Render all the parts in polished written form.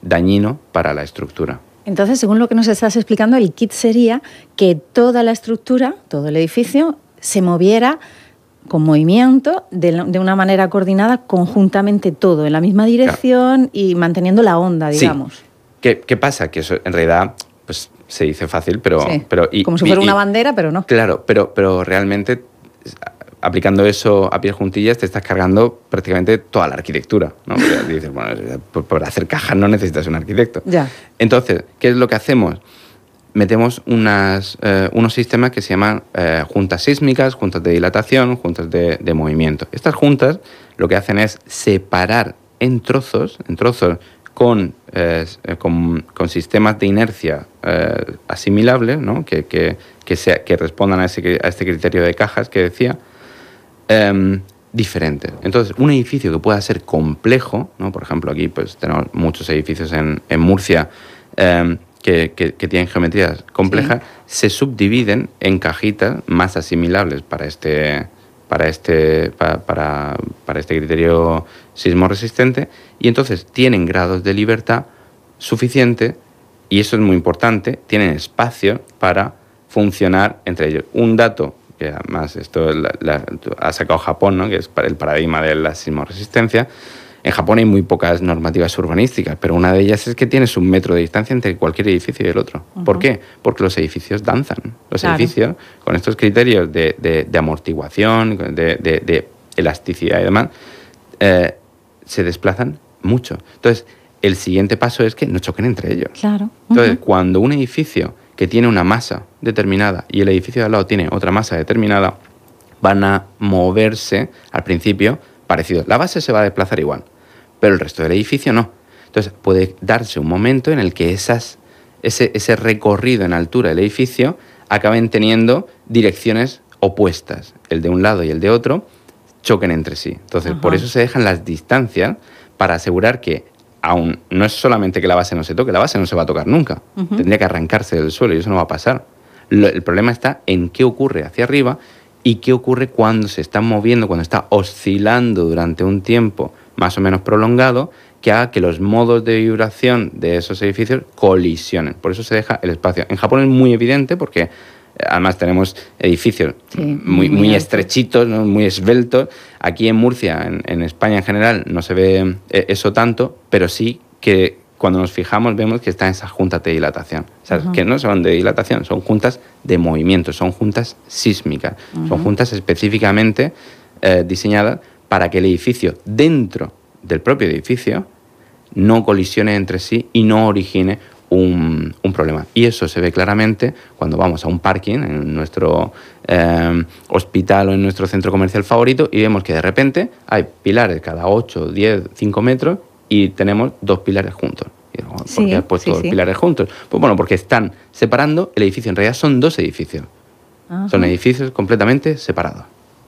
dañino para la estructura. Entonces, según lo que nos estás explicando, el kit sería que toda la estructura, todo el edificio, se moviera con movimiento, de una manera coordinada, conjuntamente todo, en la misma dirección, y manteniendo la onda, digamos. Sí. ¿Qué pasa? Que eso en realidad pues, se dice fácil, pero... Sí. Como si fuera una bandera, pero no. Claro, pero realmente, aplicando eso a pies juntillas, te estás cargando prácticamente toda la arquitectura, ¿no? Porque dices, bueno, por hacer cajas no necesitas un arquitecto. Ya. Entonces, ¿qué es lo que hacemos? Metemos unos sistemas que se llaman juntas sísmicas, juntas de dilatación, juntas de movimiento. Estas juntas lo que hacen es separar en trozos con sistemas de inercia asimilables, ¿no? que respondan a este criterio de cajas que decía, diferentes. Entonces, un edificio que pueda ser complejo, ¿no? Por ejemplo, aquí pues tenemos muchos edificios en Murcia, que tienen geometrías complejas, se subdividen en cajitas más asimilables para este criterio sismo resistente, y entonces tienen grados de libertad suficiente, y eso es muy importante, tienen espacio para funcionar entre ellos. Un dato que además esto ha sacado Japón, ¿no? Que es el paradigma de la sismoresistencia. En Japón hay muy pocas normativas urbanísticas, pero una de ellas es que tienes 1 metro de distancia entre cualquier edificio y el otro. Uh-huh. ¿Por qué? Porque los edificios danzan. Los edificios, con estos criterios de amortiguación, de elasticidad y demás, se desplazan mucho. Entonces, el siguiente paso es que no choquen entre ellos. Claro. Uh-huh. Entonces, cuando un edificio que tiene una masa determinada y el edificio de al lado tiene otra masa determinada, van a moverse al principio parecido. La base se va a desplazar igual, pero el resto del edificio no. Entonces puede darse un momento en el que ese recorrido en altura del edificio acaben teniendo direcciones opuestas. El de un lado y el de otro choquen entre sí. Entonces, ajá, por eso se dejan las distancias para asegurar que aún no es solamente que la base no se toque, la base no se va a tocar nunca. Uh-huh. Tendría que arrancarse del suelo y eso no va a pasar. El problema está en qué ocurre hacia arriba y qué ocurre cuando se está moviendo, cuando está oscilando durante un tiempo más o menos prolongado, que haga que los modos de vibración de esos edificios colisionen. Por eso se deja el espacio. En Japón es muy evidente porque además tenemos edificios muy estrechitos, ¿no? Muy esbeltos. Aquí en Murcia, en España en general, no se ve eso tanto, pero sí que cuando nos fijamos vemos que están esas juntas de dilatación. O sea, uh-huh, que no son de dilatación, son juntas de movimiento, son juntas sísmicas, uh-huh, son juntas específicamente diseñadas para que el edificio, dentro del propio edificio, no colisione entre sí y no origine un problema. Y eso se ve claramente cuando vamos a un parking en nuestro hospital o en nuestro centro comercial favorito y vemos que de repente hay pilares cada 8, 10, 5 metros y tenemos 2 pilares juntos. ¿Por qué has puesto 2 pilares juntos? Pues bueno, porque están separando el edificio. En realidad son 2 edificios. Ajá. Son edificios completamente separados.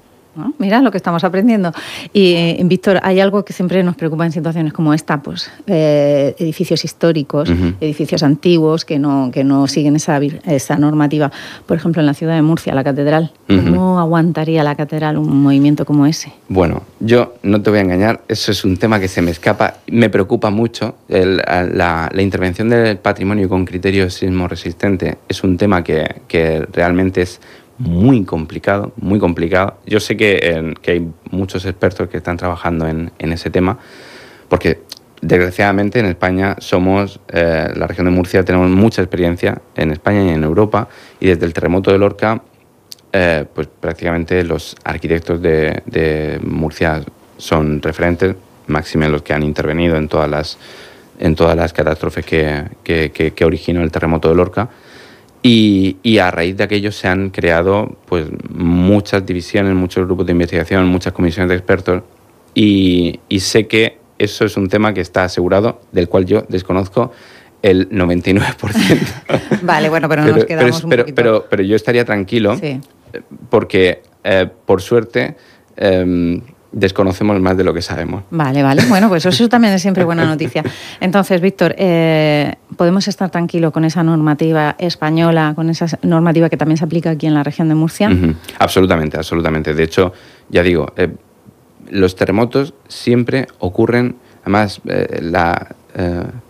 Mira lo que estamos aprendiendo. Y, Víctor, hay algo que siempre nos preocupa en situaciones como esta, pues edificios históricos, uh-huh, edificios antiguos que no siguen esa normativa. Por ejemplo, en la ciudad de Murcia, la catedral. ¿Cómo uh-huh aguantaría la catedral un movimiento como ese? Bueno, yo no te voy a engañar, eso es un tema que se me escapa. Me preocupa mucho. La intervención del patrimonio con criterio sismorresistente es un tema que realmente es muy complicado, muy complicado. Yo sé que hay muchos expertos que están trabajando en ese tema, porque desgraciadamente en España somos, la región de Murcia, tenemos mucha experiencia en España y en Europa, y desde el terremoto de Lorca, pues prácticamente los arquitectos de Murcia son referentes, máxime los que han intervenido en todas las catástrofes que originó el terremoto de Lorca. Y a raíz de aquello se han creado pues muchas divisiones, muchos grupos de investigación, muchas comisiones de expertos, y sé que eso es un tema que está asegurado, del cual yo desconozco el 99%. Vale, bueno, pero nos quedamos un poquito... Pero yo estaría tranquilo, sí, porque por suerte desconocemos más de lo que sabemos. Vale. Bueno, pues eso también es siempre buena noticia. Entonces, Víctor, ¿podemos estar tranquilos con esa normativa española, con esa normativa que también se aplica aquí en la región de Murcia? Uh-huh. Absolutamente. De hecho, ya digo, los terremotos siempre ocurren, además,